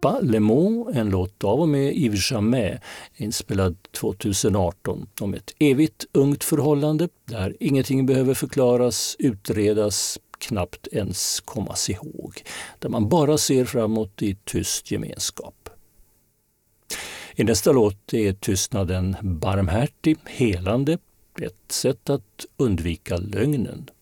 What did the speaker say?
Pas Le Mot, en låt av och med Yves Jamais, inspelad 2018, om ett evigt ungt förhållande där ingenting behöver förklaras, utredas, knappt ens kommas ihåg, där man bara ser framåt i tyst gemenskap. I nästa låt är tystnaden barmhärtig, helande, ett sätt att undvika lögnen.